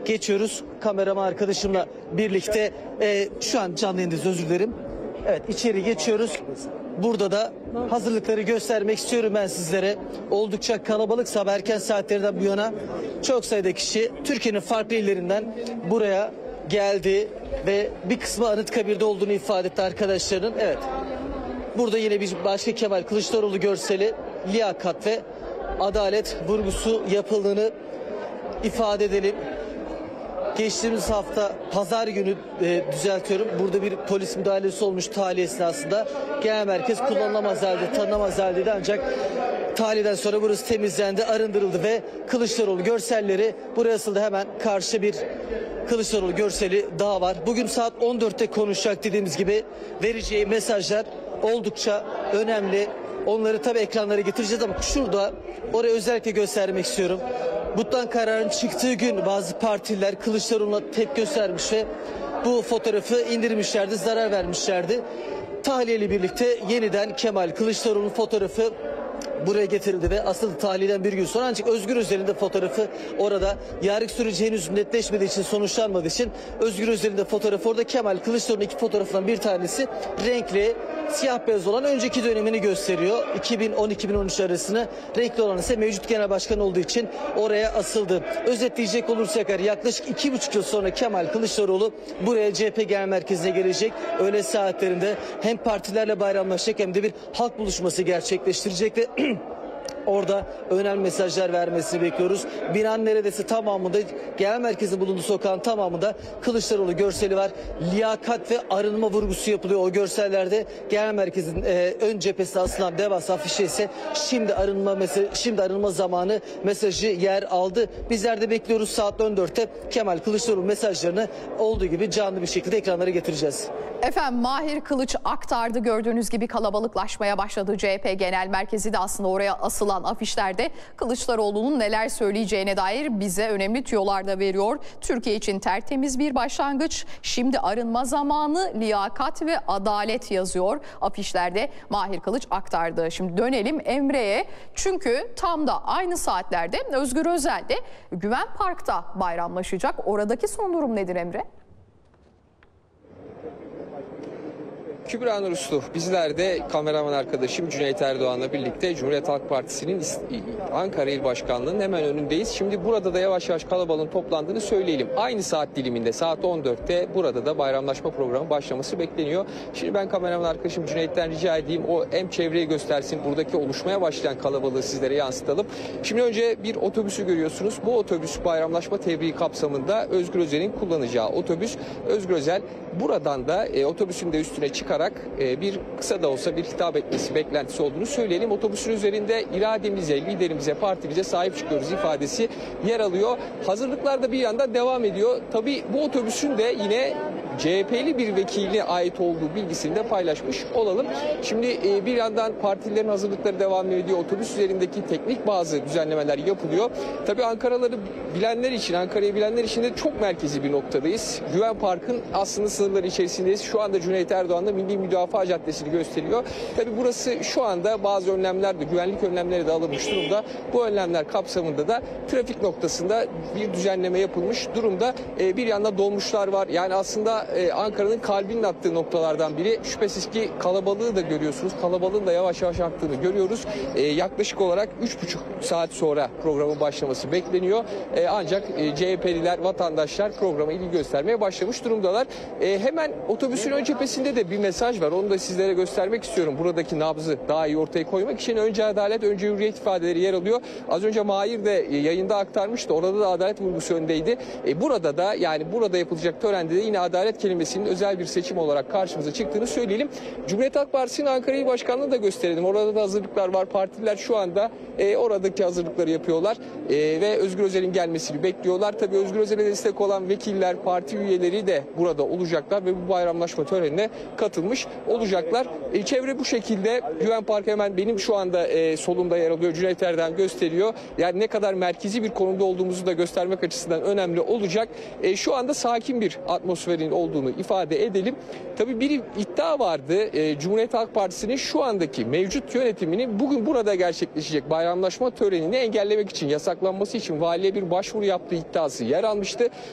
geçiyoruz. Kameraman arkadaşımla birlikte şu an canlı yayındayız, özür dilerim. Evet, içeri geçiyoruz. Burada da hazırlıkları göstermek istiyorum ben sizlere. Oldukça kalabalık, sabah erken saatlerden bu yana çok sayıda kişi Türkiye'nin farklı illerinden buraya geldi ve bir kısmı Anıtkabir'de olduğunu ifade etti arkadaşların. Evet, burada yine bir başka Kemal Kılıçdaroğlu görseli, liyakat ve adalet vurgusu yapıldığını ifade edelim. Geçtiğimiz hafta pazar günü düzeltiyorum. Burada bir polis müdahalesi olmuş tahliye esnasında. Genel merkez kullanılamaz halde, tanınamaz haldeydi, ancak tahliyeden sonra burası temizlendi, arındırıldı ve Kılıçdaroğlu görselleri buraya asıldı. Hemen karşı bir Kılıçdaroğlu görseli daha var. Bugün saat 14'te konuşacak dediğimiz gibi, vereceği mesajlar oldukça önemli. Onları tabii ekranlara getireceğiz ama şurada, oraya özellikle göstermek istiyorum. Butlan kararın çıktığı gün bazı partiler Kılıçdaroğlu'na tepki göstermiş ve bu fotoğrafı indirmişlerdi, zarar vermişlerdi. Tahliyeyle birlikte yeniden Kemal Kılıçdaroğlu'nun fotoğrafı buraya getirildi ve asıl tahliyeden bir gün sonra, ancak Özgür Özel'in de fotoğrafı orada. Yargı süreci henüz netleşmediği için, sonuçlanmadığı için Özgür Özel'in de fotoğrafı orada. Kemal Kılıçdaroğlu'nun iki fotoğrafından bir tanesi renkli, siyah beyaz olan önceki dönemini gösteriyor. 2010-2013 arasını, renkli olan ise mevcut genel başkan olduğu için oraya asıldı. Özetleyecek olursak yaklaşık 2,5 yıl sonra Kemal Kılıçdaroğlu buraya CHP Genel Merkezi'ne gelecek. Öğle saatlerinde hem partilerle bayramlaşacak hem de bir halk buluşması gerçekleştirecek ve orada önemli mesajlar vermesini bekliyoruz. Binanın neredeyse tamamında, genel merkezin bulunduğu sokağın tamamında Kılıçdaroğlu görseli var. Liyakat ve arınma vurgusu yapılıyor o görsellerde. Genel merkezin ön cephesine asılan devasa afişe ise şimdi arınma zamanı mesajı yer aldı. Bizler de bekliyoruz, saat 14'te Kemal Kılıçdaroğlu mesajlarını olduğu gibi canlı bir şekilde ekranlara getireceğiz. Efendim, Mahir Kılıç aktardı. Gördüğünüz gibi kalabalıklaşmaya başladı CHP Genel Merkezi de. Aslında oraya asılan afişlerde Kılıçdaroğlu'nun neler söyleyeceğine dair bize önemli tüyolar da veriyor. Türkiye için tertemiz bir başlangıç, şimdi arınma zamanı, liyakat ve adalet yazıyor afişlerde. Mahir Kılıç aktardı. Şimdi dönelim Emre'ye. Çünkü tam da aynı saatlerde Özgür Özel de Güven Park'ta bayramlaşacak. Oradaki son durum nedir Emre? Kübra Nur Uslu, bizler de kameraman arkadaşım Cüneyt Erdoğan'la birlikte Cumhuriyet Halk Partisi'nin Ankara İl Başkanlığı'nın hemen önündeyiz. Şimdi burada da yavaş yavaş kalabalığın toplandığını söyleyelim. Aynı saat diliminde, saat 14'te burada da bayramlaşma programı başlaması bekleniyor. Şimdi ben kameraman arkadaşım Cüneyt'ten rica edeyim, o hem çevreyi göstersin, buradaki oluşmaya başlayan kalabalığı sizlere yansıtalım. Şimdi önce bir otobüsü görüyorsunuz. Bu otobüs bayramlaşma tebriği kapsamında Özgür Özel'in kullanacağı otobüs. Özgür Özel buradan da otobüsün de üstüne çıkarak bir kısa da olsa bir hitap etmesi beklentisi olduğunu söyleyelim. Otobüsün üzerinde irademize, liderimize, partimize sahip çıkıyoruz ifadesi yer alıyor. Hazırlıklar da bir yandan devam ediyor. Tabii bu otobüsün de yine CHP'li bir vekiline ait olduğu bilgisini de paylaşmış olalım. Şimdi bir yandan partilerin hazırlıkları devam ediyor. Otobüs üzerindeki teknik bazı düzenlemeler yapılıyor. Tabii Ankara'yı bilenler için de çok merkezi bir noktadayız. Güven Park'ın aslında sınırları içerisindeyiz. Şu anda Cüneyt Erdoğan'da Milli Müdafaa Caddesi'ni gösteriyor. Tabii burası şu anda bazı önlemler de, güvenlik önlemleri de alınmış durumda. Bu önlemler kapsamında da trafik noktasında bir düzenleme yapılmış durumda. Bir yanda dolmuşlar var. Yani aslında Ankara'nın kalbinin attığı noktalardan biri. Şüphesiz ki kalabalığı da görüyorsunuz. Kalabalığın da yavaş yavaş arttığını görüyoruz. Yaklaşık olarak 3,5 saat sonra programın başlaması bekleniyor. Ancak CHP'liler, vatandaşlar programa ilgi göstermeye başlamış durumdalar. Hemen otobüsün ön cephesinde de bir mesaj var. Onu da sizlere göstermek istiyorum. Buradaki nabzı daha iyi ortaya koymak için önce adalet, önce hürriyet ifadeleri yer alıyor. Az önce Mahir de yayında aktarmıştı. Orada da adalet vurgusu öndeydi. Burada da, yani burada yapılacak törende de yine adalet kelimesinin özel bir seçim olarak karşımıza çıktığını söyleyelim. Cumhuriyet Halk Partisi'nin Ankara İl Başkanlığı'nı da gösterelim. Orada da hazırlıklar var. Partiler şu anda oradaki hazırlıkları yapıyorlar ve Özgür Özel'in gelmesini bekliyorlar. Tabii Özgür Özel'e destek olan vekiller, parti üyeleri de burada olacaklar ve bu bayramlaşma törenine katılmış olacaklar. Çevre bu şekilde. Güven Park hemen benim şu anda solumda yer alıyor. Cüneyt Erdoğan gösteriyor. Yani ne kadar merkezi bir konumda olduğumuzu da göstermek açısından önemli olacak. Şu anda sakin bir atmosferin olduğunu ifade edelim. Tabii bir iddia vardı. Cumhuriyet Halk Partisi'nin şu andaki mevcut yönetiminin bugün burada gerçekleşecek bayramlaşma törenini engellemek için, yasaklanması için valiliğe bir başvuru yaptığı iddiası yer almıştı.